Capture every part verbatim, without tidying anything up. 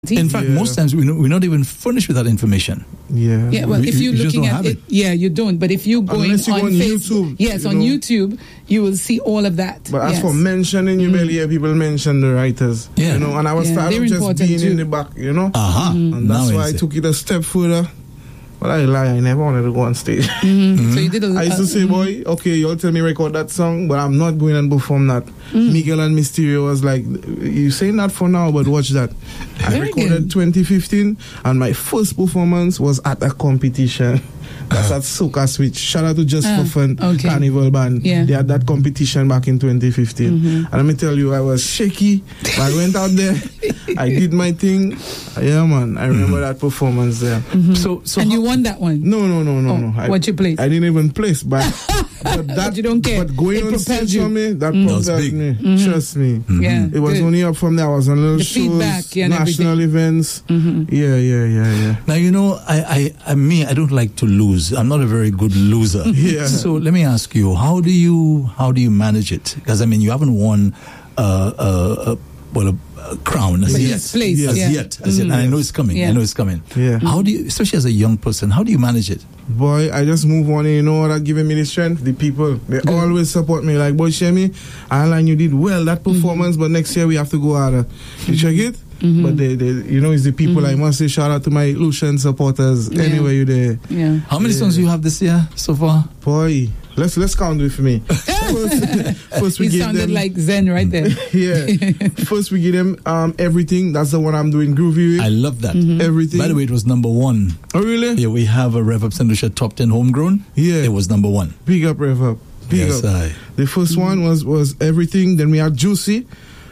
In fact, yeah. most times we know, we're not even furnished with that information. Yeah. Yeah. Well, we, if you're looking at it, it, yeah, you don't. But if you going Unless you on, on Facebook, YouTube, yes, you on know. YouTube, you will see all of that. But yes. as for mentioning, you mm. barely hear people mention the writers. Yeah. You know, and I was yeah, tired of just being too. in the back. You know. Uh-huh. Mm-hmm. And that's now why I took it a step further. But I lie, I never wanted to go on stage. Mm-hmm. Mm-hmm. So you did a, I used to say, boy, okay, you'll tell me record that song, but I'm not going and perform that. Mm. Miguel and Mysterio was like, you saying that for now, but watch that. I Very recorded good. twenty fifteen, and my first performance was at a competition. That's at Soca Switch. Shout out to Just uh, for Fun okay. Carnival Band. Yeah. They had that competition back in twenty fifteen. Mm-hmm. And let me tell you, I was shaky. But I went out there. I did my thing. Yeah, man. I remember mm-hmm. that performance there. Mm-hmm. So, so and how, you won that one? No, no, no, no, oh, no. I, what you played? I didn't even place, but, but that. But you don't care. But going it on stage you. for me, that mm-hmm. propelled me. Mm-hmm. Trust me. Mm-hmm. Yeah, it was good. only up from there. I was on little the shows, feedback, yeah, national everything. events. Mm-hmm. Yeah, yeah, yeah, yeah. Now, you know, I, I, I, me, I don't like to lose. I'm not a very good loser. Yeah. So let me ask you, how do you, how do you manage it? Because I mean, you haven't won, uh, uh, uh well, a, a crown as but yet. Place, yes. As yeah. yet, as yet. And I know it's coming. Yeah. I know it's coming. Yeah. How do you, especially as a young person, how do you manage it? Boy, I just move on, and you know what, giving me the strength? The people. They Good. always support me. Like, boy, Shemi, Alan, you did well, that performance, mm-hmm. but next year we have to go harder. You check it? Mm-hmm. But they, they, you know, it's the people. Mm-hmm. I must say, shout out to my Lucian supporters. Yeah. Anywhere you there. Yeah. How many yeah. songs do you have this year so far? Boy, let's let's count with me. First, first we you give sounded them, like Zen right there. Yeah. First we give them um, everything. That's the one I'm doing groovy with. I love that. Mm-hmm. Everything. By the way, it was number one. Oh, really? Yeah, we have a Rev Up Saint Lucia Top ten Homegrown. Yeah. It was number one. Big up, Rev Up. Big yes, up. I. The first mm-hmm. one was, was everything. Then we had Juicy.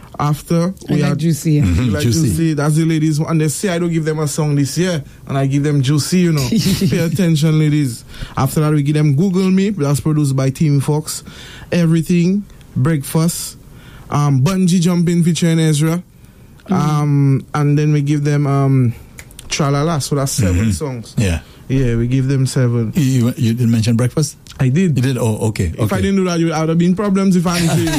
After we I like had Juicy, yeah. Mm-hmm. like Juicy. Juicy, that's the ladies, and they say I don't give them a song this year, and I give them Juicy, you know. Pay attention, ladies. After that, we give them Google Me, that's produced by Team Fox. Everything, Breakfast, um, Bungee Jumping featuring Ezra, mm-hmm. um, and then we give them um, Tralala. So that's seven mm-hmm. songs. Yeah, yeah, we give them seven. You, you, you didn't mention Breakfast? I did. You did? Oh, okay. If okay. I didn't do that, you, I would have been problems if I didn't.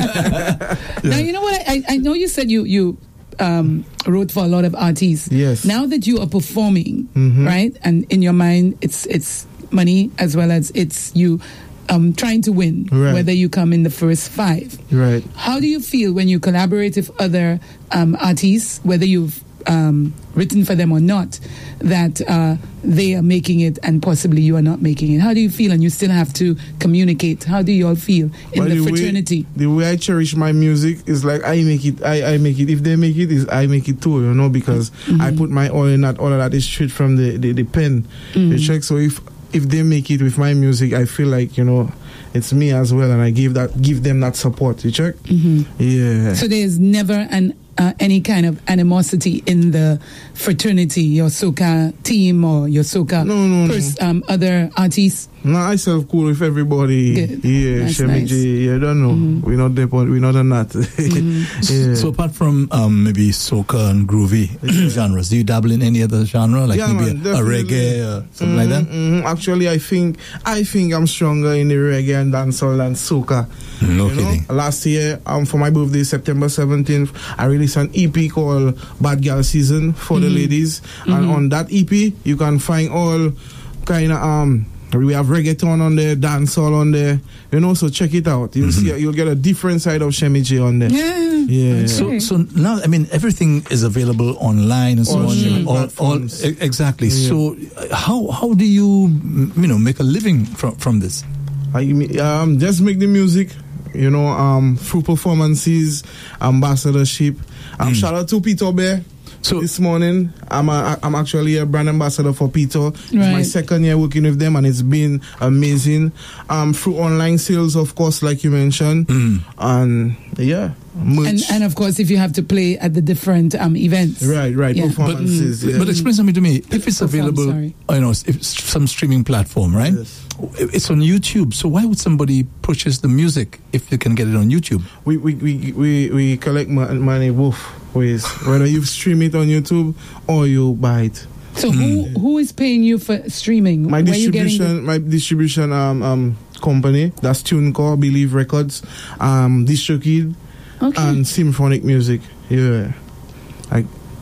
yeah. Now, you know what? I, I know you said you, you um, wrote for a lot of artists. Yes. Now that you are performing, mm-hmm. right? And in your mind, it's it's money as well as it's you um, trying to win, right. whether you come in the first five. Right. How do you feel when you collaborate with other um, artists, whether you've um, written for them or not, that uh, they are making it and possibly you are not making it? How do you feel? And you still have to communicate. How do you all feel in By the, the fraternity? Way, the way I cherish my music is like I make it, I, I make it. If they make it, is I make it too, you know, because mm-hmm. I put my all in that. All of that is straight from the, the, the pen. Mm-hmm. The check. So if if they make it with my music, I feel like, you know, it's me as well, and I give that give them that support. You check? Mm-hmm. Yeah. So there's never an uh, any kind of animosity in the fraternity, your soca team or your soca no, no, pers- no. Um, other artists? No, I self cool with everybody. Good. Yeah, That's Shemi nice. J. Yeah, I don't know. Mm-hmm. We're not there, we're not on that. Mm-hmm. Yeah. So apart from um, maybe soca and groovy genres, do you dabble in any other genre, like Yeah, maybe man, a, a reggae or something mm-hmm, like that? Mm-hmm. Actually, I think I think I'm stronger in the reggae and dancehall than soca. No you kidding. Know? Last year, um, for my birthday, September seventeenth, I released an E P called Bad Girl Season for mm-hmm. the ladies, mm-hmm. and on that E P, you can find all kind of um. We have reggaeton on there, dancehall on there, you know. So check it out. You'll mm-hmm. see, you'll get a different side of Shemi J on there. Yeah, yeah. So, so now, I mean, everything is available online and so all on. streaming All, all, platforms. exactly. Yeah. So, uh, how how do you, you know, make a living from from this? I um just make the music, you know, um through performances, ambassadorship. Um, mm. Shout out to Peter Bear. So this morning, I'm a, I'm actually a brand ambassador for Peter. It's right. my second year working with them, and it's been amazing. Um, through online sales, of course, like you mentioned, mm. and yeah, much. And, and of course, if you have to play at the different um, events, right, right, yeah. performances. But, yeah. but explain something to me. If it's Perform, available, sorry. you know, if it's some streaming platform, right? Yes. It's on YouTube. So why would somebody purchase the music if they can get it on YouTube? We we we we, we collect money both ways, whether you stream it on YouTube or you buy it. So who who is paying you for streaming? My Where you distribution, the- my distribution um um company, that's TuneCore, Believe Records, um DistroKid, okay. and Symphonic Music. Yeah, like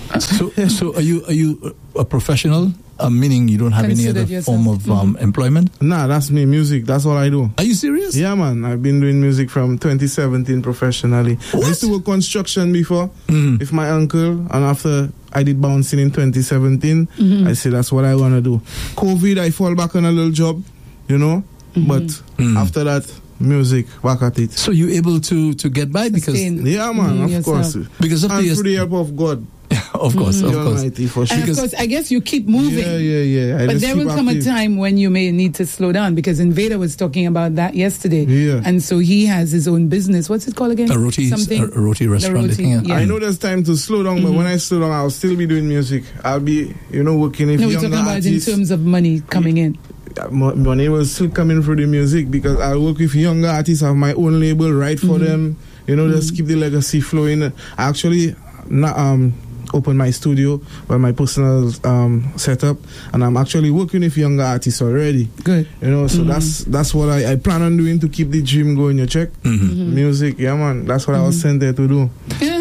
So, so are you are you a professional? Uh, meaning you don't have any Considered other yourself. form of um, employment? Nah, that's me, music. That's all I do. Are you serious? Yeah, man. I've been doing music from twenty seventeen professionally. What? I used to work construction before Mhm. with my uncle, and after I did bouncing in twenty seventeen, Mhm. I said that's what I want to do. COVID, I fall back on a little job, you know, Mhm. but Mhm. after that, music, back at it. So you're able to to get by because Sustain. Yeah, man, Mhm, of yourself. course. because of And the through the help of God, of course, the of course. Almighty, for And sure. of course, I guess you keep moving. Yeah, yeah, yeah. I But just there keep will come a active. time when you may need to slow down, because Invader was talking about that yesterday. Yeah. And so he has his own business. What's it called again? A roti, Something. a roti restaurant. roti, I think, yeah. I know there's time to slow down, but when I slow down, I'll still be doing music. I'll be, you know, working with No, we're younger talking about in artists. terms of money coming in. Mo- money will still come in through the music because I work with younger artists, have my own label, write for Mhm. them, you know, just keep the legacy flowing. I actually not, um, open my studio or my personal um, setup, and I'm actually working with younger artists already, Good. you know, so Mhm. that's that's what I, I plan on doing to keep the dream going, you check? Mhm. Music, yeah man, that's what I was sent there to do.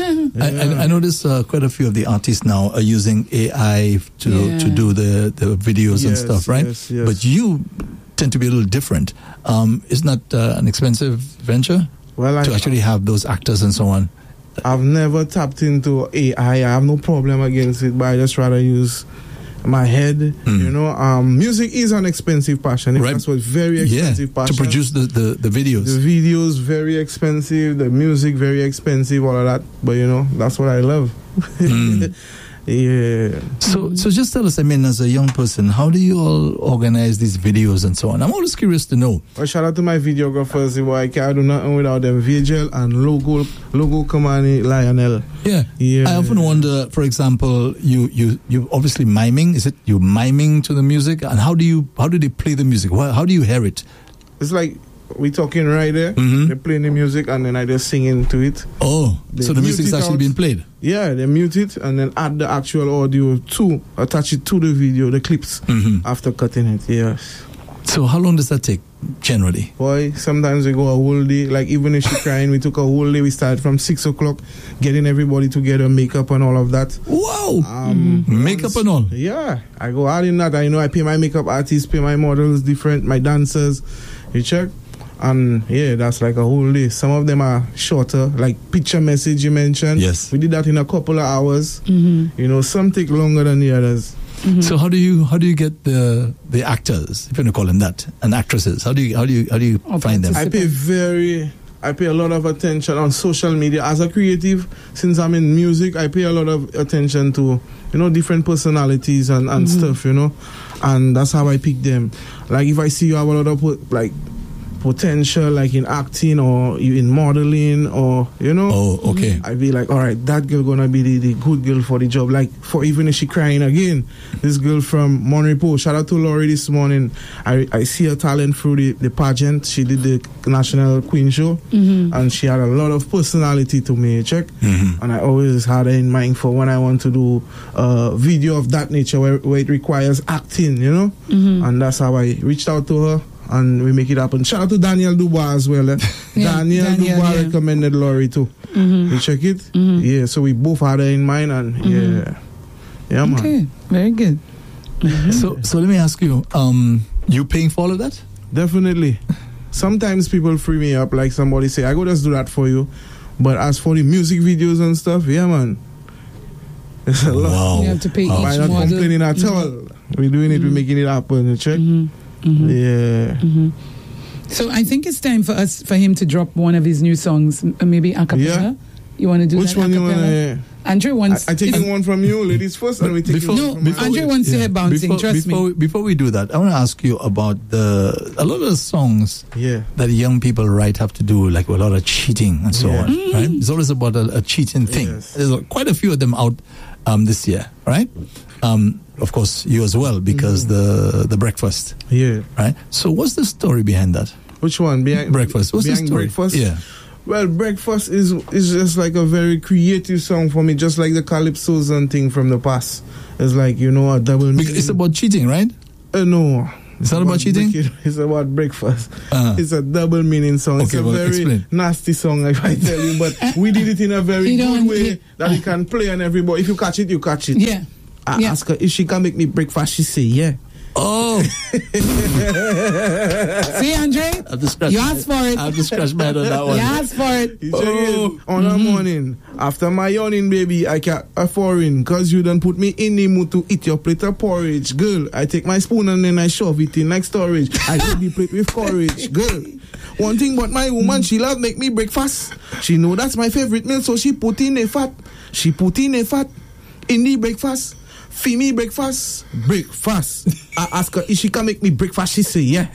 I, I, I notice uh, quite a few of the artists now are using A I to Yeah. to do the, the videos and Yes, stuff, right? yes, yes. But you tend to be a little different. Um, isn't that uh, an expensive venture Well, I, to actually have those actors and so on? I've never tapped into A I. I have no problem against it, but I just rather use my head. Mm. You know, um, music is an expensive passion. If Right. That's what very Yeah, expensive passion. to produce the, the, the videos. the videos very expensive, the music very expensive, all of that. But you know, that's what I love. Mm. Yeah. So, so just tell us, I mean, as a young person, how do you all organize these videos and so on? I'm always curious to know. Well, shout out to my videographers. Who I can't do nothing without them. Vigil and Logo, Logo Kamani, Lionel. Yeah. Yeah. I often wonder, for example, you, you, you obviously miming. Is it you miming to the music? And how do you, how do they play the music? How, how do you hear it? It's like we talking right there. Mhm. They're playing the music and then I just sing into it. Oh, They so the mute music is it actually out. being played. Yeah, they mute it and then add the actual audio to attach it to the video, the clips Mhm. after cutting it. Yes. So how long does that take generally? Boy, sometimes we go a whole day. Like even if she crying, we took a whole day. We started from six o'clock, getting everybody together, makeup and all of that. Wow. Um, Makeup and all. Yeah, I go hard in that. I know I pay my makeup artists, pay my models different, my dancers. You check. And yeah, that's like a whole day. Some of them are shorter, like picture message you mentioned. Yes. We did that in a couple of hours. Mm-hmm. You know, some take longer than the others. So how do you how do you get the the actors, if you want to call them that, and actresses? How do you how do you how do you Oh, find them? fantastic. I pay very, I pay a lot of attention on social media. As a creative, since I'm in music, I pay a lot of attention to, you know, different personalities and, and Mm-hmm. stuff, you know. And that's how I pick them. Like if I see you have a lot of, po- like, potential, like in acting or you in modeling or, you know. Oh, okay. I be like, all right, that girl gonna be the, the good girl for the job. Like, for even if she crying again, this girl from Monrepo, shout out to Laurie this morning. I, I see her talent through the, the pageant. She did the National Queen Show, Mm-hmm. and she had a lot of personality to me, check. Mhm. And I always had her in mind for when I want to do a video of that nature where, where it requires acting, you know. Mm-hmm. And that's how I reached out to her. And we make it happen. Shout out to Daniel Dubois as well. Eh? Yeah, Daniel, Daniel, Dubois yeah. recommended Laurie too. Mm-hmm. You check it? Mhm. Yeah, so we both had her in mind, and yeah. Yeah, man. Okay, very good. So so let me ask you, um, you paying for all of that? Definitely. Sometimes people free me up, like somebody say, I go just do that for you. But as for the music videos and stuff, yeah, man. It's a lot. Wow. You have to pay Wow. each I'm not model. complaining at Mhm. all. We're doing it, we're making it happen. You check? Mhm. Mhm. Yeah. Mhm. So I think it's time for us for him to drop one of his new songs, m- maybe a cappella. Yeah. You want to do Which that one a you want cappella? to... Andre I, wants. I take one from you, ladies first, and we take Before- one No, from my- Andre wants to hear bouncing. Before, trust before me. We, before we do that, I want to ask you about the a lot of the songs Yeah. that young people write have to do like with a lot of cheating and so Yeah. on, right? It's always about a, a cheating thing. Yes. There's a- quite a few of them out um, this year, right? Um, of course, you as well, because the the breakfast, Yeah. right? So, what's the story behind that? Which one? Behind, Breakfast. What's the behind story? Breakfast? Yeah. Well, Breakfast is is just like a very creative song for me, just like the Calypsos and thing from the past. It's like, you know, a double Because meaning. it's about cheating, right? Uh, no, It's not about cheating? Break- It's about breakfast. Uh-huh. It's a double meaning song. It's Okay, a well, very explain. nasty song, if I tell you. But we did it in a very You good don't- way you- that you can play on everybody. If you catch it, you catch it. Yeah. I yeah. ask her if she can make me breakfast. She say, yeah. Oh, See, Andre? I've just scratched You my- asked for it. I've just scratched my head on that one. You asked for it. You check Oh. it on a morning. After my yawning, baby, I can't afford it. Cause you done put me in the mood to eat your plate of porridge. Girl, I take my spoon and then I shove it in like storage. I eat the plate with courage. Girl, one thing but my woman, she love make me breakfast. She know that's my favorite meal, so she put in a fat. She put in a fat in the breakfast. Feed me breakfast. Breakfast. I ask her if she can make me breakfast. She say, yeah.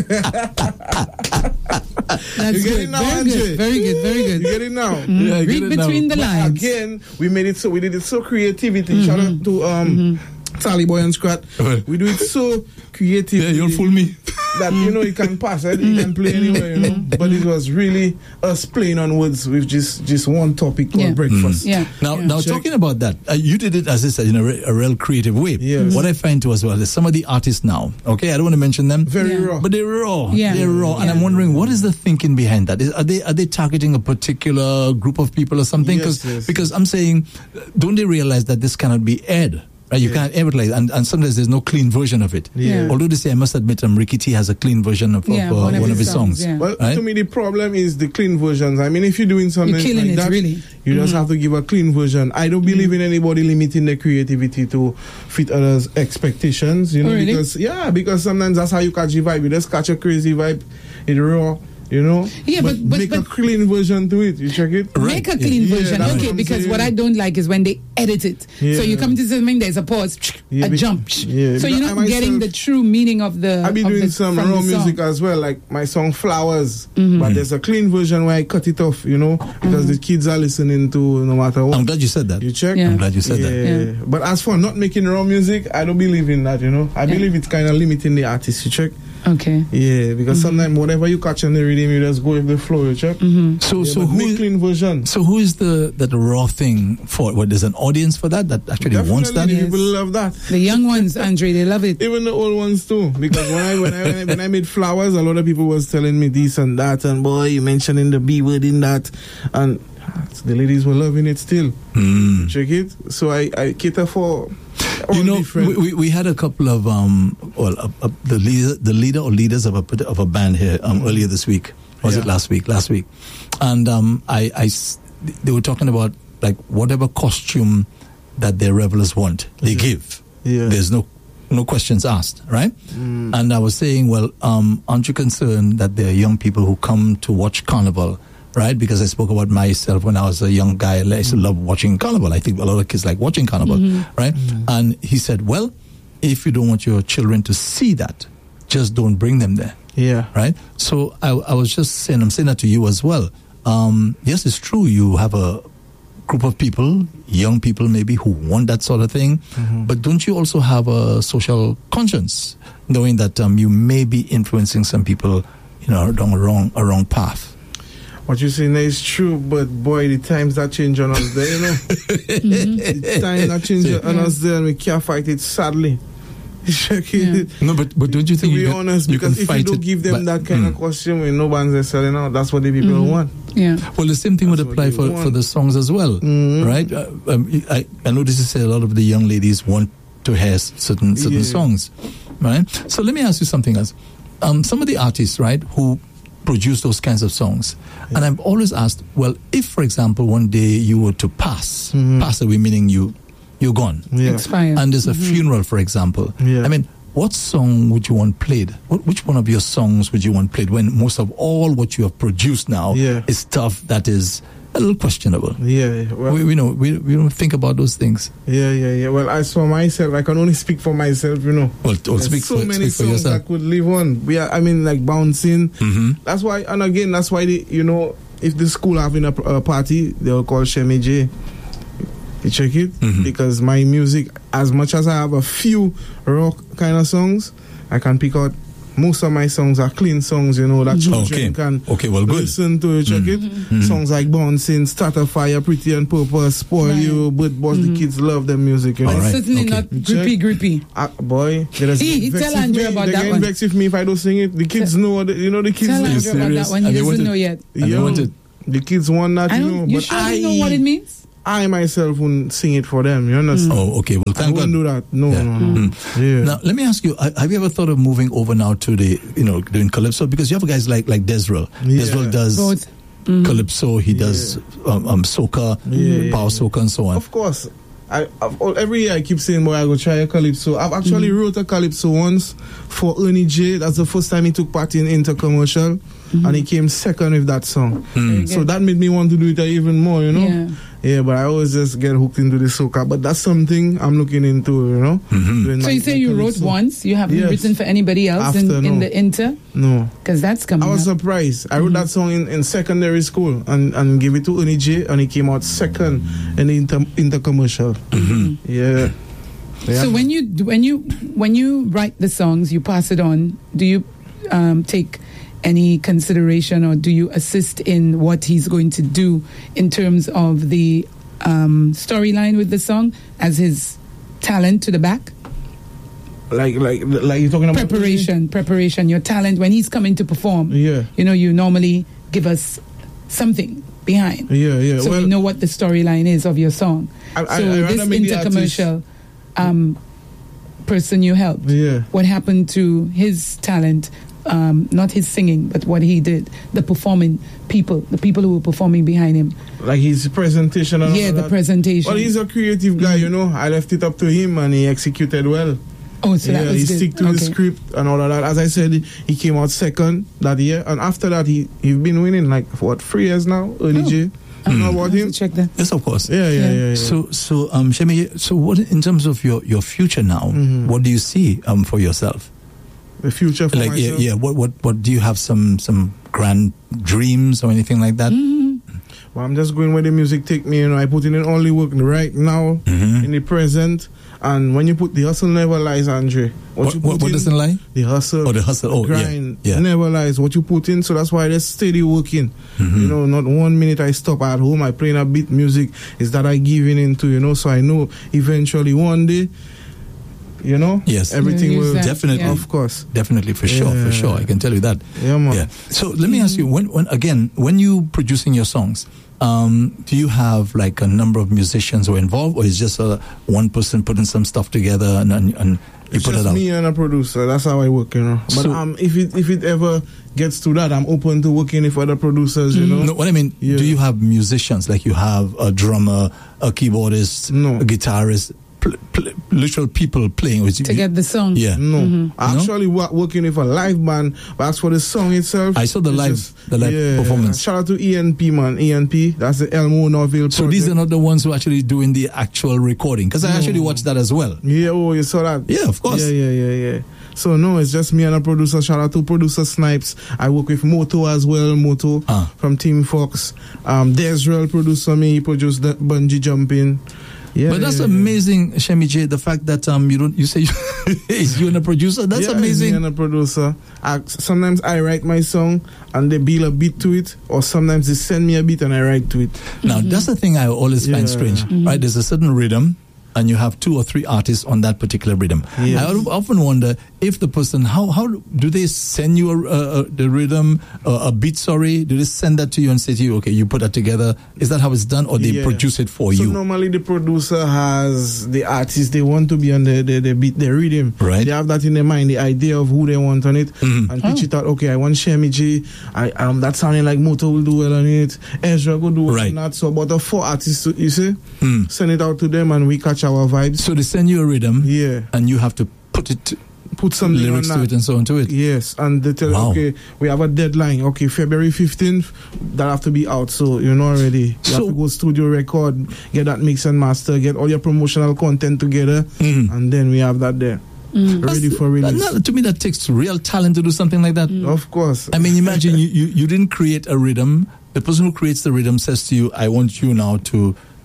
That's You get good. it now, very Andre? good. Very good. Very You good. get it now? Yeah, I get Read it now. between the But lines. again, we made it so we did it so creativity. Shout out to um Sally Boy and Scrat. Uh-huh. We do it so creative. Yeah, you'll fool me. That you know you can pass it, you can play anywhere, you know. But it was really us playing on words with just just one topic called Yeah. breakfast. Yeah. Now, yeah. now Check. talking about that, uh, you did it, as I said, in a, re- a real creative way. Yes. What I find too as well is some of the artists now, okay, I don't want to mention them, Very Yeah. raw. but they're raw. Yeah. They're raw. And Yeah. I'm wondering, what is the thinking behind that? Is, are they are they targeting a particular group of people or something? Yes, 'Cause- yes. Because I'm saying, don't they realize that this cannot be aired? Right? You can't air it like, and, and sometimes there's no clean version of it. Yeah. Although they say, I must admit, um, Ricky T has a clean version of, of, Yeah, uh, one of one of his his songs. songs, yeah. Well, Right? to me, the problem is the clean versions. I mean, if you're doing something You're killing like it, that, really. you just have to give a clean version. I don't believe in anybody limiting their creativity to fit others' expectations. You know, Oh, really? because yeah, because sometimes that's how you catch a vibe. You just catch a crazy vibe, it's raw. You know, Yeah, but- but- make a but- clean version to it. You check it. Right. Make a clean Yeah, version. that's Okay, what I'm because saying. what I don't like is when they edit it. Yeah. So you come to something, there's a pause, Yeah, a be- jump. yeah, so because you're I not getting myself- the true meaning of the. I've been of doing the, some from raw the song. music as well, like my song Flowers. Mm-hmm. But there's a clean version where I cut it off, you know, because the kids are listening to no matter what. I'm glad you said that. You check? Yeah. I'm glad you said that. Yeah. Yeah. But as for not making raw music, I don't believe in that, you know. I Yeah. believe it's kind of limiting the artist, you check? Okay. Yeah, because sometimes whatever you catch on the rhythm, you just go with the flow, you check? Mm-hmm. So, Yeah, so but who make is, clean version. so who is the that raw thing for? What, there's an audience for that that actually wants that? Definitely, Yes. people love that. The young ones, Andre, they love it. Even the old ones too, because when I when I when I made Flowers, a lot of people was telling me this and that, and boy, you mentioning the B word in that, and the ladies were loving it still. Mm. Check it. So I I cater for all You know, different. we, we, we had a couple of um, well, uh, uh, the leader, the leader or leaders of a part- of a band here um, earlier this week. Was it Yeah. last week? Last week, and um, I, I s- they were talking about like whatever costume that their revelers want, they give. Yeah. There's no no questions asked, right? Mm. And I was saying, well, um, aren't you concerned that there are young people who come to watch Carnival? Right, because I spoke about myself when I was a young guy. I used to love watching Carnival. I think a lot of kids like watching Carnival, right? And he said, well, if you don't want your children to see that, just don't bring them there, Yeah. right? So I, I was just saying, I'm saying that to you as well. Um, yes, it's true. You have a group of people, young people maybe, who want that sort of thing. But don't you also have a social conscience, knowing that um, you may be influencing some people, you know, down a wrong, a wrong path? What you're saying there is true, but boy, the times that change on us there, you know. The times that change on us there, and we can't fight it, sadly. Check it. No, but but don't you To think be you can, honest, you can because if you fight don't it give them by- that kind Mm. of costume when no bands are selling out, that's what the people want. Yeah. Well, the same thing would That's what apply they for, want. for the songs as well, Mhm. right? Uh, um, I, I know this is a lot of the young ladies want to hear s- certain certain Yeah. songs, right? So let me ask you something else. Um, some of the artists, right, who produce those kinds of songs, and I've always asked, well, if, for example, one day you were to pass, Mhm. pass away, meaning you you're gone, Yeah. Expire. and there's a funeral, for example. Yeah. I mean, what song would you want played? What, which one of your songs would you want played when most of all what you have produced now Yeah. is stuff that is a little questionable? Yeah, well, we, we know we, we don't think about those things. yeah, yeah, yeah. Well, as for myself, I can only speak for myself, you know. Well, well There's speak so for, many speak for songs yourself. that could live on. We are, I mean, like bouncing. hmm That's why, and again, that's why they, you know, if the school having a, a party, they'll call Shemi J. You check it? Mhm. Because my music, as much as I have a few rock kind of songs, I can pick out most of my songs are clean songs, you know, that children Okay. can Okay, well, good. listen to. You check it. Songs like Bouncing, Start a Fire, Pretty and Purpose, Spoil Right. You, but boss, the kids love them music, you know. All right. Certainly okay. not Check. grippy, grippy. Ah, boy, they just He- he vex tell with Andrew me. about they that get one. vexed with me if I don't sing it. The kids know, the, you know, the kids Tell know. Andrew about serious? that one. He And they doesn't wanted- know yet. And they Yo, wanted- the kids want that, I you don't, know. you But sure I, you know what it means? I myself wouldn't sing it for them. You understand? Oh, okay. Well, I thank wouldn't God. do that. No, Yeah. no, no. Mm. Yeah. Now, let me ask you: uh, have you ever thought of moving over now to the, you know, doing calypso? Because you have guys like like Desrel. Yeah. Desrel does Both. calypso. He does um, um, soca, Yeah. power soca, and so on. Of course. I, I've, all- every year I keep saying, boy, I go try a calypso. I've actually wrote a calypso once for Ernie J. That's the first time he took part in Intercommercial, and he came second with that song. Very So good. that made me want to do it even more, you know. Yeah. Yeah, but I always just get hooked into the soca. But that's something I'm looking into, you know. Doing So my- you say my you wrote calypso. once, you haven't Yes. written for anybody else in, After, in no. the inter? No. Because that's coming I was up. surprised. I wrote that song in, in secondary school and, and gave it to Ernie J, and it came out second in the inter, intercommercial. Yeah. Yeah. So when you when you when you write the songs, you pass it on. Do you um, take any consideration, or do you assist in what he's going to do in terms of the um, storyline with the song as his talent to the back? like like like you're talking about Preparation, preparation, your talent when he's coming to perform. Yeah. You know, you normally give us something behind. Yeah, yeah. So well, we know what the storyline is of your song. I- I- so I rather this make the intercommercial um, person you helped, Yeah. what happened to his talent, um, not his singing, but what he did, the performing people, the people who were performing behind him. like his presentation and Yeah, all the that. presentation. Well, he's a creative guy, you know. I left it up to him and he executed well. Oh, so yeah, that was he good. stick to the Okay. script and all of that. As I said, he came out second that year, and after that, he he's been winning like for what three years now. Early Oh. J, you know I about have him? to check that. Yes, of course. Yeah, yeah, Yeah. yeah. yeah, yeah. So, so, um, Shemi, so what in terms of your, your future now? Mhm. What do you see um for yourself? The future for Like, yeah, myself. yeah. What, what, what do you have? Some, some grand dreams or anything like that? Well, I'm just going where the music take me. You know, I put in only work right now Mhm. in the present. And when you put the hustle never lies, Andre. What, you what, put what in, doesn't lie? The hustle. Oh, the hustle. Oh, yeah, grind yeah. never lies. What you put in, so that's why I just steady working. Mm-hmm. You know, not one minute I stop at home. I playing a beat music is that I giving into. You know, so I know eventually one day, you know, Yes. everything You'll use will that, Definitely. yeah. of course. Definitely, for sure, for Yeah. sure. I can tell you that. Yeah, man. Yeah. So let me ask you, when, when again, when you producing your songs, um, do you have like a number of musicians who are involved, or is just a one person putting some stuff together and and, and you It's put just it out? me and a producer. That's how I work, you know. But So- um, if it if it ever gets to that, I'm open to working with other producers. You know. No, what I mean, Yeah. do you have musicians like you have a drummer, a keyboardist, No. a guitarist, pl- pl- literal people playing with you? To get the song. Yeah. No, Mm-hmm. I No? actually wo- working with a live band. But as for the song itself, I saw the it's live- the live performance. Shout out to E N P, man. E N P, that's the Elmo Norville. So these are not the ones who are actually doing the actual recording, because I actually watched that as well. Yeah, oh, you saw that? Yeah, of course. Yeah, yeah, yeah, yeah. So no, it's just me and a producer. Shout out to producer Snipes. I work with Moto as well. Moto Ah. from Team Fox. Um, Desrel producer me. He produced the bungee jumping. Yeah, But that's yeah, yeah. amazing, Shemi J. The fact that um you don't you say is you and a producer. That's Yeah, amazing. Me and a producer. I, sometimes I write my song and they build a beat to it, or sometimes they send me a beat and I write to it. Now that's the thing I always find Yeah. strange, right? There's a certain rhythm, and you have two or three artists on that particular rhythm. Yes. I often wonder if the person, how how do they send you a, a, a, the rhythm, a, a beat? Sorry, do they send that to you and say to you, okay, you put that together? Is that how it's done, or they Yeah. produce it for so you? normally the producer has the artist they want to be on the, the, the beat, the rhythm. Right. They have that in their mind, the idea of who they want on it, Mhm. and pitch it out. Okay, I want Shemi J. I um that sounding like Moto will do well on it. Ezra will do well Right. on that. So about the four artists, you see, Mm. send it out to them and we catch our vibes. So they send you a rhythm, Yeah, and you have to put it, put some lyrics to it, and so on to it. Yes, and they tell Wow. okay, we have a deadline. Okay, February fifteenth, that have to be out. So you know already. You So- have to go studio record, get that mix and master, get all your promotional content together, Mhm. and then we have that there. Ready That's- for release. that- to me, that takes real talent to do something like that. Of course. I mean, imagine you, you, you didn't create a rhythm. The person who creates the rhythm says to you, I want you now to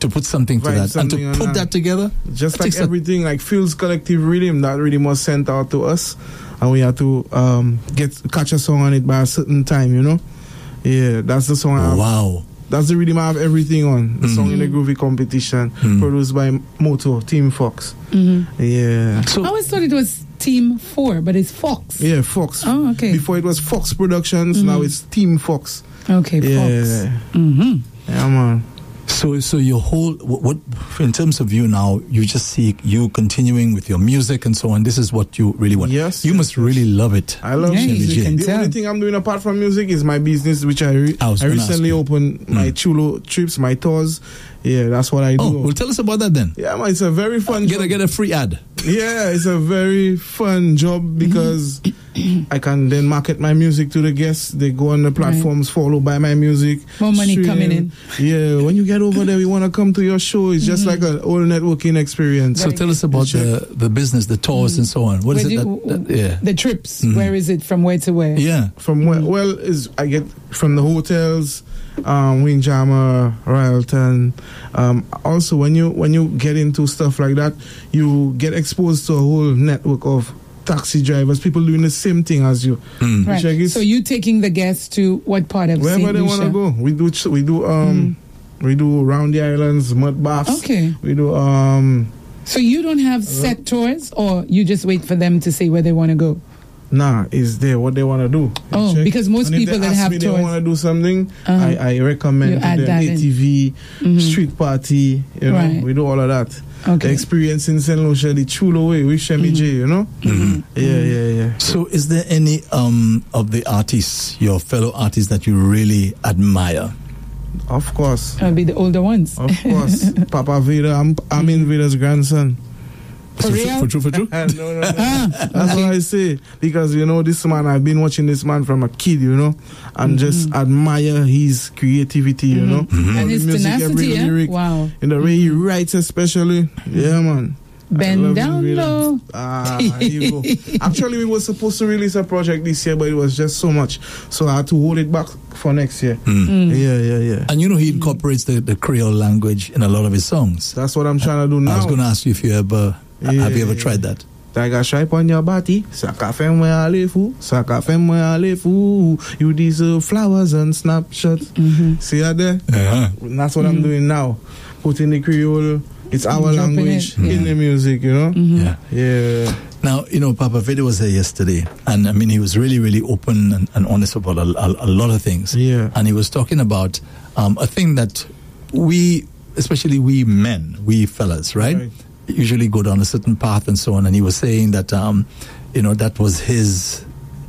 to put something to Write that and to something on put that. that together. Just it like takes a- everything, like Phil's collective rhythm, that rhythm was sent out to us, and we had to um, get catch a song on it by a certain time, you know. Yeah, that's the song. I have, wow. That's the rhythm I have everything on. The Mm. song in the Groovy competition, Mm. produced by Moto Team Fox. Mm-hmm. Yeah. So I always thought it was Team Four, but it's Fox. Yeah, Fox. Oh, okay. Before it was Fox Productions, Mhm. now it's Team Fox. Okay, Fox. Yeah. Mm-hmm. Yeah, man. So, so your whole what, what in terms of you now, you just see you continuing with your music and so on. This is what you really want. Yes, you yes, must yes. really love it. I love Yeah, music. you can The tell. only thing I'm doing apart from music is my business, which I re- I was I gonna ask recently you. opened my Mm. chulo trips, my tours. Yeah, that's what I do. Oh, well, tell us about that then. Yeah, man, it's a very fun Get a job. get a free ad. Yeah, it's a very fun job because I can then market my music to the guests. They go on the platforms, follow by my music. More money stream. coming in. Yeah, when you get over there, we want to come to your show. It's just like an old networking experience. So Very tell good. us about the, the business, the tours and so on. What is Where it? do you- That, that, yeah, The trips. Mhm. Where is it? From where to where? yeah. From where, well, is I get from the hotels, um, Windjammer, Royalton. Um, also, when you when you get into stuff like that, you get exposed to a whole network of taxi drivers, people doing the same thing as you. Mm. Right. Check it. So you taking the guests to what part of Wherever Saint they want to Lucia? go, we do ch- we do um we do around the islands, mud baths. Okay. We do um So you don't have set tours, or you just wait for them to say where they want to go? nah, is there what they want to do. You Oh, check. because most And if people they that ask have me tours- they want to do something, Uh-huh. I, I recommend You to add them that in. A T V, Mhm. street party. You know, Right. we do all of that. The Okay. experience in Saint Lucia, the chulo way with Shemi J, you know. Mhm. Yeah, yeah, yeah. So, is there any um of the artists, your fellow artists, that you really admire? Of course, I'll be the older ones. of course. Papa Vader, I'm I'm in Vader's grandson. For real? For true, for true. no, no, no. Ah, That's what I say. Because, you know, this man, I've been watching this man from a kid, you know, and just admire his creativity, you know. Mhm. And The his music, every tenacity, eh? lyric, Wow. in the way he writes especially. Yeah, man. I Bend love down him, really. low. Ah, here you go. Actually, we were supposed to release a project this year, but it was just so much. So I had to hold it back for next year. Mm. Yeah, yeah, yeah. And you know he incorporates the, the Creole language in a lot of his songs. That's what I'm trying to do I now. was going to ask you if you ever have you ever Yeah. tried that? Tiger stripe on your body, saka femme ale fou, saka femme ale fou. You deserve flowers and snapshots. Mhm. See that there? Uh-huh. And that's what I'm doing now. Putting the Creole, it's our Dropping language it, yeah. in the music, you know? Mhm. Yeah. Yeah. Now, you know, Papa Vede was there yesterday, and I mean, he was really, really open and, and honest about a, a, a lot of things. Yeah. And he was talking about um, a thing that we, especially we men, we fellas, right? Right. Usually go down a certain path and so on. And he was saying that, um, you know, that was his,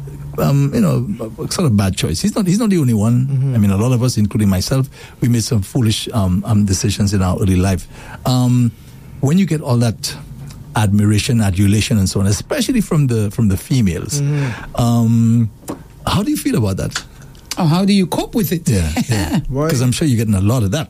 um, you know, sort of bad choice. He's not. He's not the only one. Mhm. I mean, a lot of us, including myself, we made some foolish um, um, decisions in our early life. Um, when you get all that admiration, adulation, and so on, especially from the from the females, Mhm. um, how do you feel about that? Oh, how do you cope with it? Yeah, yeah. Why? Because I'm sure you're getting a lot of that.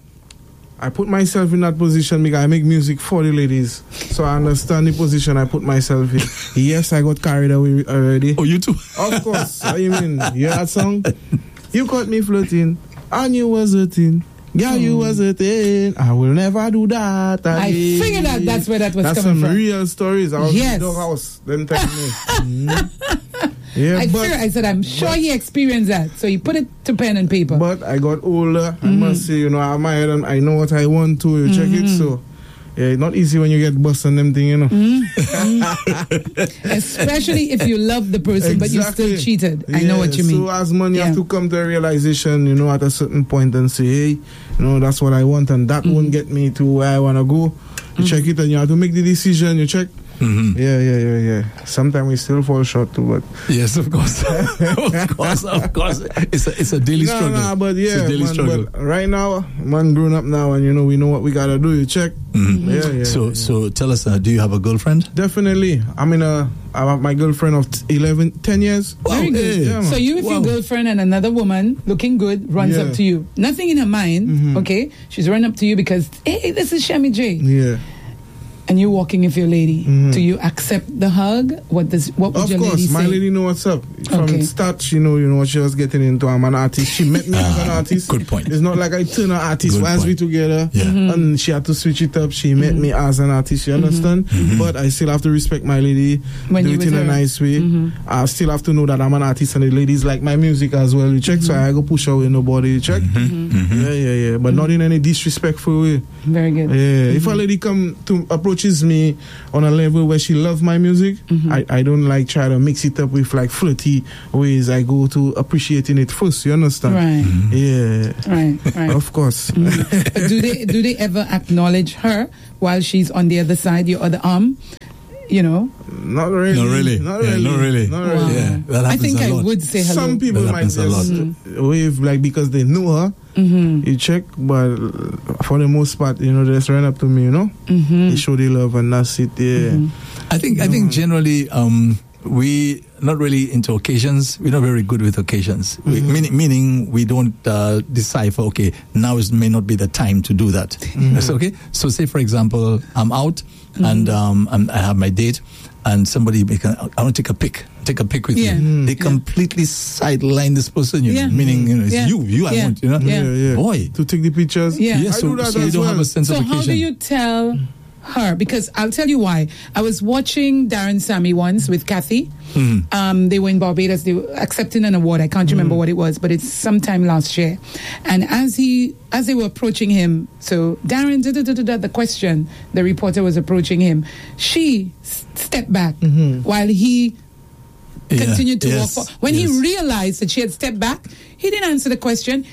I put myself in that position because I make music for the ladies. So I understand the position I put myself in. Yes, I got carried away already. Oh, you too. Of course. What you mean? You hear that song? You caught me floating, and you was a thing. Yeah, you was a thing. I will never do that. I again. figured out that's where that was That's coming some from. real stories. I was Yes. in the house. Then tell me. Mhm. Yeah, I but, figured, I said, I'm sure he experienced that. So you put it to pen and paper. but I got older. I Mm-hmm. must say, you know, I have my head and I know what I want to. You check it. So, yeah, it's not easy when you get bust on them thing, you know. Mm-hmm. Especially if you love the person, but you still Exactly. cheated. I know Yeah, what you mean. So as man, you Yeah. have to come to a realization, you know, at a certain point and say, hey, you know, that's what I want, and that Mm-hmm. won't get me to where I want to go. You check it, and you have to make the decision. You check. Mm-hmm. Yeah, yeah, yeah, yeah. Sometimes we still fall short too, but Yes, of course, of course, of course. It's a it's a daily nah, struggle. nah, but it's yeah, a daily man, struggle. but right now, man, grown up now, and you know, we know what we gotta do. You check. Mhm. Yeah, yeah. So yeah. so tell us, uh, do you have a girlfriend? Definitely, I'm in a. I have my girlfriend of eleven, ten years. Very good. hey. Yeah, man. So you, if your Wow. girlfriend and another woman looking good runs Yeah. up to you, nothing in her mind, Mhm. okay? She's run up to you because, hey, this is Shami J. Yeah. And and you're walking with your lady, mm-hmm. do you accept the hug? What does what would of your course, lady say? my lady know what's up. From Okay. the start, she know, you know what she was getting into. I'm an artist. She met me as an artist. Good point. It's not like I turn an artist Good once point. we together, Yeah. Mm-hmm. and she had to switch it up. She met me as an artist. You understand? But I still have to respect my lady. When do you it with in a her. nice way. I still have to know that I'm an artist, and the ladies like my music as well. You check, so I go push away nobody. You check. Yeah, yeah, yeah. But not in any disrespectful way. Very good. Yeah, if a lady come to approaches me on a level where she love my music, I, I don't like try to mix it up with like flirty ways. I go to appreciating it first. You understand? Right. Yeah. Right. Right. Of course. But do they do they ever acknowledge her while she's on the other side, your other arm? You know. Not really. Not really. Not Yeah, really. not really. Not Wow. really. Yeah, that I happens think a I lot. would say hello. Some people That might happens a lot. just wave like because they know her. Mm-hmm. You check, but for the most part, you know, they just run up to me. You know, Mm-hmm. they show their love, and that's it. Yeah. I think I think generally um, we not really into occasions. We're not very good with occasions. We, meaning meaning we don't uh, decipher. Okay, now is may not be the time to do that. That's okay. So say for example, I'm out and um, I'm, I have my date, and somebody make a, I want to take a pic. Take a pic with Yeah. you. They Yeah. completely sideline this person. You know, Yeah. meaning you know, it's Yeah. you. You I Yeah. want. You know, Yeah. Yeah, yeah. boy. To take the pictures. Yeah. Yeah, I so, do that so you as don't well. have a sense So of occasion. how do you tell her? Because I'll tell you why. I was watching Darren Sammy once with Kathy. Mm. Um, they were in Barbados. They were accepting an award. I can't remember what it was, but it's sometime last year. And as he, as they were approaching him, so Darren, da, da, da, da, da, the question, the reporter was approaching him. She s- stepped back while he Yeah, continued to yes, walk forward. When yes. he realized that she had stepped back, he didn't answer the question.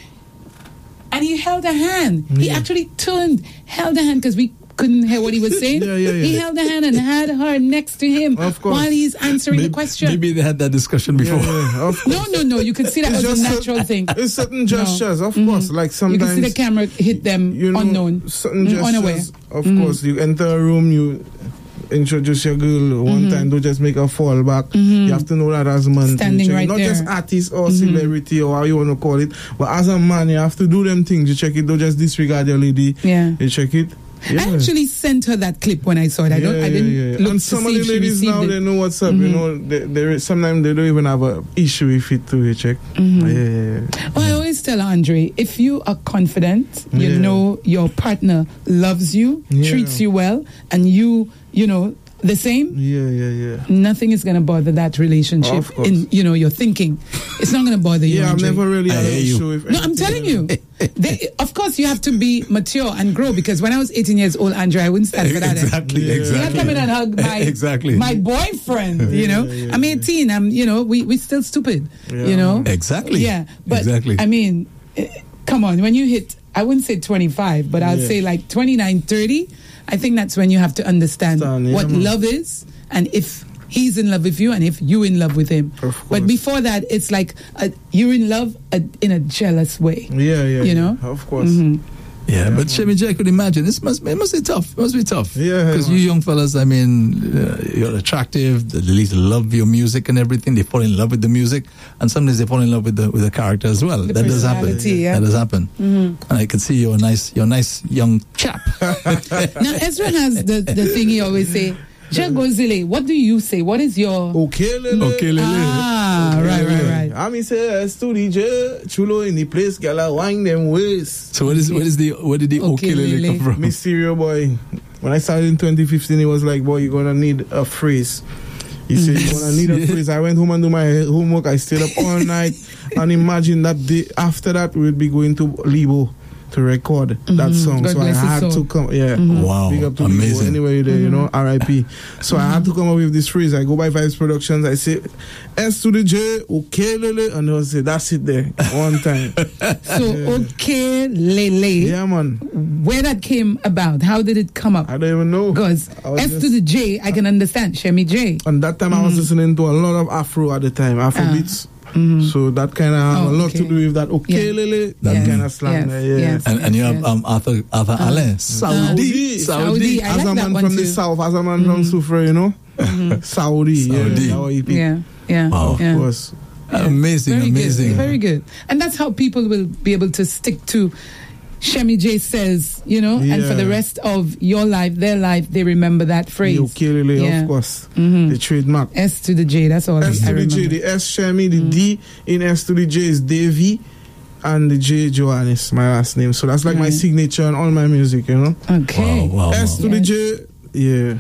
And he held her hand. He Yeah. actually turned, held her hand because we couldn't hear what he was saying. Yeah, yeah, yeah. He held her hand and had her next to him Of course. while he's answering maybe, the question. maybe they had that discussion Yeah, before. yeah, of course. No, no, no. You could see that It's was a just natural cer- thing. It's certain gestures, of course. Like You sometimes can see the camera hit them you know, unknown, certain mm, gestures. unaware. Of course, you enter a room, you introduce your girl one time. Don't just make her fall back. You have to know that as a man, Standing you check right it. Not there. just artist or celebrity or how you want to call it, but as a man, you have to do them things. You check it. Don't just disregard your lady. Yeah. You check it. Yeah. I actually sent her that clip when I saw it. I don't. Yeah, I didn't yeah, yeah. look And to some of see the if she ladies received now, it. they know what's up. You know, they, they sometimes they don't even have a issue with it too. You check. Yeah, yeah, yeah. Well, I always tell Andre, if you are confident, you Yeah. know your partner loves you, Yeah. treats you well, and you, you know, the same, Yeah, yeah, yeah. nothing is going to bother that relationship. Of course. In you know your thinking, it's not going to bother you. Yeah, I've Andre. never really I had an hear you. issue with No, I'm anything, telling know. you. They, of course, you have to be mature and grow. Because when I was eighteen years old, Andre, I wouldn't stand for that. Exactly, Yeah. You're not exactly. coming and hug my Exactly. my boyfriend. You know, yeah, I'm yeah. eighteen. I'm you know we we still stupid. Yeah. You know, Exactly. Yeah, but Exactly. I mean, eh, come on. When you hit, I wouldn't say twenty-five, but I'll Yeah. say like twenty-nine, thirty. I think that's when you have to understand Understand, yeah, what man. love is, and if he's in love with you, and if you in love with him. Of But course. before that, it's like a, you're in love a, in a jealous way. Yeah, yeah. You yeah. know? Of course. Yeah, but Shemi J, I could imagine this must it must be tough. It must be tough. Yeah, because you young fellas, I mean, uh, you're attractive. The ladies love your music and everything. They fall in love with the music, and sometimes they fall in love with the with the character as well. The that does happen. personality, yeah. That does happen. And I can see you're a nice, you're a nice young chap. Now Ezra has the, the thing he always say, Jagozile, what do you say? What is your Okay, Lele. Okay, Lele. Ah, right, right, right. I mean, say, study J, chulo in the place, gala wine them waist. So what is what is the where did the Okay, ukulele Lele. come from? Mysterio boy. When I started in twenty fifteen, he was like, boy, you're gonna need a phrase. He said, you're gonna need a phrase. I went home and do my homework. I stayed up all night. And imagine that day after that, we'd be going to Libo to record that song. God so I bless his had soul. to come. Yeah. Wow, Big up to amazing. Libo. Anyway, there, you know, R I P. So I had to come up with this phrase. I go by Vibes Productions. I say, S to the J, okay, Lele. And they'll say, that's it there. One time. So, okay, Lele, Yeah, man. where that came about, how did it come up? I don't even know. Because I was S just- to the J, I can understand, Shemi J. And that time I was listening to a lot of Afro at the time, Afro Ah. beats. So that kind of have Oh, a lot okay. to do with that. Okay, Yeah. Lele, that Yes, kind of slang. yes, there, yeah. yes. And, and you have Yes. um, Arthur Arthur Alain, Saudi, Saudi. Saudi. I As like a that man one from too. the south, as a man from Sufra, you know, Saudi. Yeah, Saudi. that's what he picked. Yeah, yeah, Wow. yeah. Of course. Amazing, Very amazing. good, very good. And that's how people will be able to stick to Shemi J says, you know, and for the Yeah. rest of your life, their life, they remember that phrase. Ukulele, Yeah. of course. Mhm. The trademark. S to the J, that's all S I to the remember. J, the S Shemi, the D in S to the J is Davy, and the J Johannes, my last name. So that's like my Right. signature on all my music, you know. Okay. Wow, wow, S wow. to the Yes. J, yeah.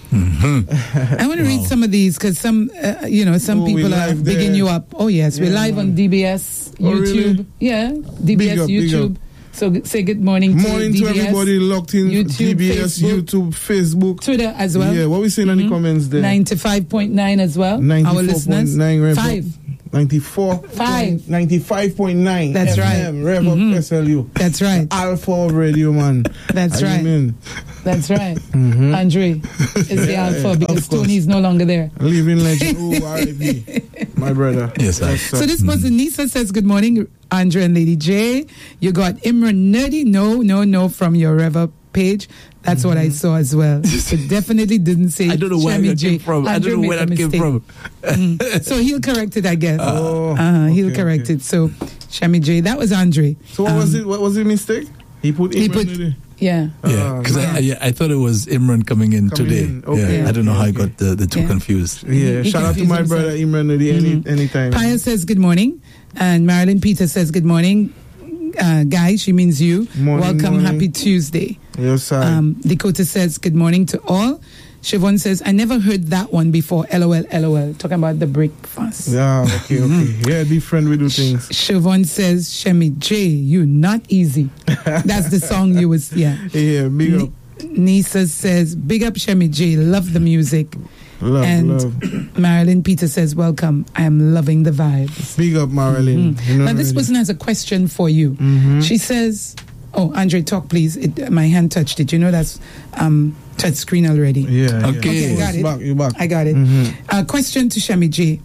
I want to read Wow. some of these because some, uh, you know, some Oh, we people are live bigging there. you up. Oh, yes. We're Yeah, live man. on D B S, Oh, YouTube. really? Yeah, D B S, Big up, big YouTube. up. So g- say good morning to Morning D B S. to everybody locked in YouTube, D B S, Facebook. YouTube, Facebook. Twitter as well. Yeah, what we saying in the comments there? ninety-five point nine as well. Our listeners. ninety-four point nine Rev Five. ninety-four. Five. ninety-five point nine. That's F M, right. Rev up S L U. That's right. Alpha Radio, man. That's How you right. mean? That's right. Andre is the Yeah, alpha yeah, because of course. Tony's no longer there. Living legend. Oh, R I P My brother. Yes, sir. Yes, sir. So this person, Nisa, says, good morning, Andre and Lady J. You got Imran Nerdy. No, no, no, from your Rever page. That's what I saw as well. It definitely didn't say I don't know where Shemi that J. came from. I Andre don't know made where a that came mistake. from. Mhm. So he'll correct it, I guess. Oh, uh-huh, he'll okay, correct okay. it. So Shemi J, that was Andre. So what was Um, it? What was the mistake? He put He Imran put- in it. Yeah. Yeah, because Ah, I, I, I thought it was Imran coming in Coming today. in, okay, Yeah, I don't know how I okay, got the, the two Yeah. confused. Yeah, He shout out to confused my himself. brother Imran Nadi any Mhm. anytime. Paya says good morning, and Marilyn Peter says good morning. Uh, guys, she means you. Morning, Welcome, morning. happy Tuesday. Yes, sir. Um, Dakota says good morning to all. Siobhan says, I never heard that one before. LOL, LOL. Talking about the breakfast. yeah, okay, okay. Yeah, different we do things. Siobhan says, Shemi J, you not easy. That's the song you was, yeah. Yeah, big up. Nisa says, big up Shemi J, love the music. Love, and love. Marilyn Peter says, welcome. I am loving the vibes. Big up, Marilyn. Mhm. You know Now, this already. person has a question for you. Mhm. She says, oh, Andre, talk, please. It, my hand touched it. You know that's um, touch screen already. Yeah. Okay. Okay, I got You it. back, you back. I got it. Mhm. Uh, question to Shemi J.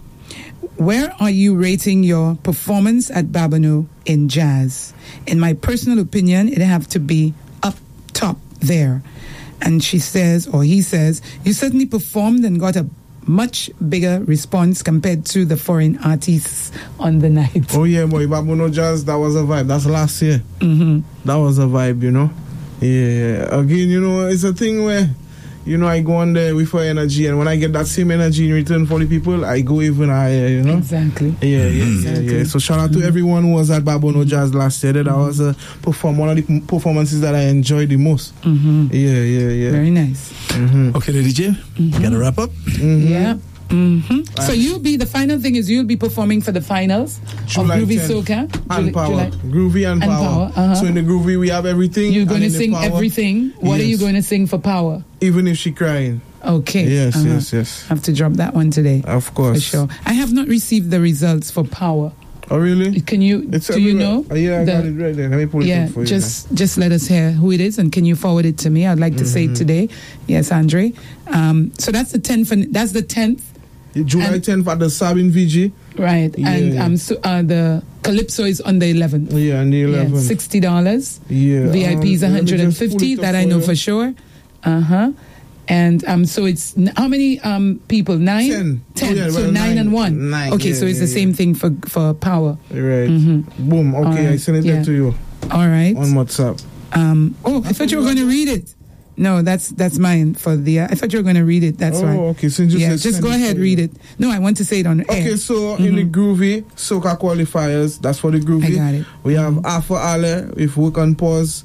Where are you rating your performance at Babano in jazz? In my personal opinion, it'd have to be up top there. And she says, or he says, you certainly performed and got a much bigger response compared to the foreign artists on the night. Oh yeah, boy, Babuno Jazz, that was a vibe. That's last year. Mm-hmm. That was a vibe, you know. Yeah. Again, you know, it's a thing where, you know, I go on there with her energy, and when I get that same energy in return for the people, I go even higher, you know. Exactly. Yeah, yeah, yeah, Exactly. yeah. So shout out to everyone who was at Babono Jazz last year. That was a perform one of the p- performances that I enjoyed the most. Mm-hmm. Yeah, yeah, yeah. Very nice. Mm-hmm. Okay, Lady J, gotta wrap up. Mm-hmm. Yeah. hmm So you'll be, the final thing is you'll be performing for the finals July of Groovy tenth. Soca. And Juli- power, July- groovy and, And power. power, uh-huh. So in the groovy we have everything. You're and going to in the sing power, everything. What are you yes. going to sing for power? Even if she crying. Okay. Yes, Uh-huh. yes, yes. I have to drop that one today. Of course. For sure. I have not received the results for power. Oh really? Can you, It's do you everywhere. know? Oh, yeah, I the- got it right there. Let me pull it Yeah, up for you. just just let us hear who it is, and can you forward it to me? I'd like to say Mm-hmm. it today. Yes, Andre. Um, so that's the tenth. and- That's the tenth, then. July and- tenth at the Sabin V G. right? And Yeah. um, so, uh, the Calypso is on the eleventh. Yeah, and the Yeah, eleventh. sixty dollars. Yeah. V I P is um, one let me hundred just pull fifty. it up That I know you. for sure. Uh huh. And um, so it's n- how many um people? Nine. Ten. Ten. Oh, yeah, so well, nine, nine. and one. Nine, Okay, yeah, so it's yeah, the same yeah. thing for for power. Right. Mhm. Boom. Okay, I Alright, sent it yeah. there to you All right. on WhatsApp. Um. Oh, I thought you were going to read it. No, that's that's mine for the. Uh, I thought you were going to read it. That's oh, right. okay. Since you Yeah, said just send go it ahead, for read you. it. No, I want to say it on Okay, air. so in the groovy soca qualifiers, that's for the groovy. I got it. We have Alpha Ale with Work on Pause.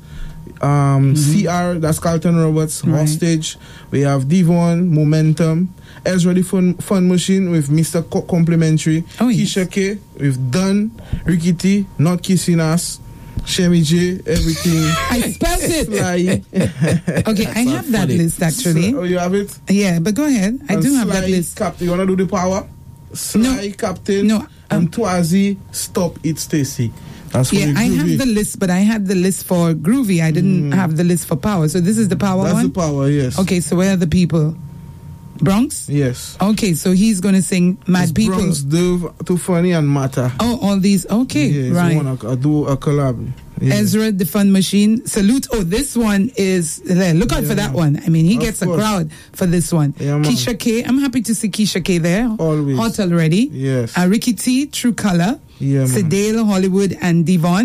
Um, C R, that's Carlton Roberts, Right. Hostage. We have Devon, Momentum. Ezra the Fun, Fun Machine with Mister Co- Complimentary. Oh, yes. Keisha K with Dunn, Ricky T, Not Kissing Us. Shemi J, everything. I spelled it. Sly. Okay, I have that funny. list actually. Oh, you have it? Yeah, but go ahead. I And do have that Sly list. Captain. You want to do the power? Sly Captain. No, um, and Twazi, Stop It Stacy. That's for Yeah, the I groovy. have the list, but I had the list for Groovy. I didn't have the list for Power. So this is the Power That's one? the power, yes. Okay, so where are the people? Bronx? Yes. Okay, so he's going to sing Mad It's People. Bronx, Dove, Too Funny, and Matter. Oh, all these. Okay, yeah, it's right. one I, I do a collab. Yeah. Ezra, the Fun Machine. Salute. Oh, this one is. Look out Yeah, for that man. one. I mean, he Of gets a course. crowd for this one. Yeah, man. Keisha K. I'm happy to see Keisha K there. Always. Hot already. Yes. Uh, Ricky T, True Color. Yeah, man. Sedale, Hollywood, and Devon.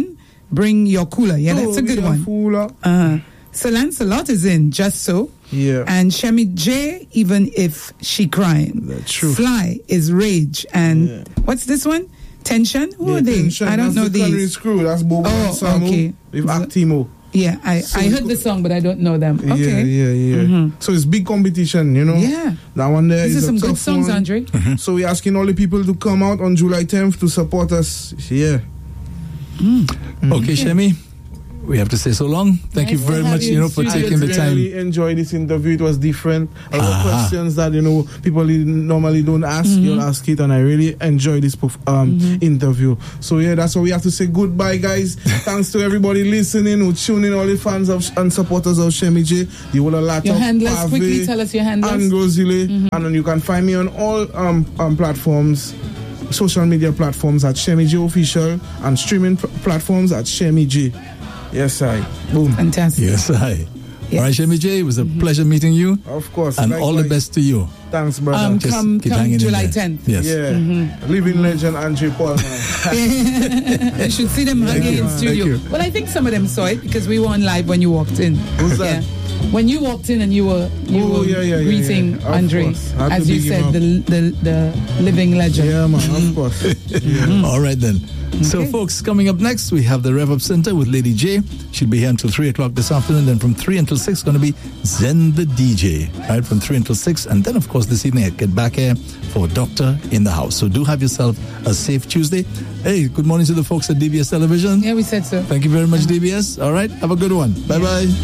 Bring Your Cooler. Yeah, that's a good one. Cooler. Uh, Sir Lancelot is in Just So. Yeah. And Shemi J, Even If She Crying. That's true. Fly is Rage. And Yeah. what's this one? Tension? Who Yeah, are they? Tension, I don't that's know the Connery these. Screw. That's Bobo Oh, and Samu okay. with Actimo. Yeah, I, So I we heard go- the song, but I don't know them. Okay. Yeah, yeah, yeah. So it's big competition, you know. Yeah. That one there These is are some a good tough songs, one. Andre. So we're asking all the people to come out on July tenth to support us. Yeah. Okay, Shemi, we have to say so long. Thank Nice you to very have much, you you in know, for studio. taking the I time. really enjoyed this interview. It was different. A lot Aha. of questions that, you know, people normally don't ask, you'll ask it, and I really enjoyed this perf- um, interview. So yeah, that's why we have to say goodbye, guys. Thanks to everybody listening, who tune in, all the fans of and supporters of Shemi J, the whole lot Your of handlers, Pave quickly tell us your handlers. and Gozile, and then you can find me on all um, um platforms, social media platforms at Shemi J Official, and streaming pr- platforms at Shemi J. Yes, I. Boom. Fantastic. Yes, hi. Yes. All right, Shemi J, it was a pleasure meeting you. Of course. And all the likewise. best to you. Thanks, brother. Um, Just come keep come hanging in July there. tenth. Yes. Yeah, living legend Andre Paul, man. You should see them hanging you, in man. studio. Thank you. Well, I think some of them saw it because we were on live when you walked in. Who's that? Yeah. When you walked in and you were you Oh, were yeah, yeah, yeah, greeting yeah. Of Andre, course. Had to as you big him said, up. the, the the living legend. Yeah, man, of course. Yeah. All right, then. So, Okay. folks, coming up next, we have the Rev Up Center with Lady J. She'll be here until three o'clock this afternoon. Then from three until six, going to be Zen the D J, right? From three until six. And then, of course, this evening, I get back here for Doctor in the House. So do have yourself a safe Tuesday. Hey, good morning to the folks at D B S Television. Yeah, we said so. Thank you very much, D B S. All right, have a good one. Bye-bye.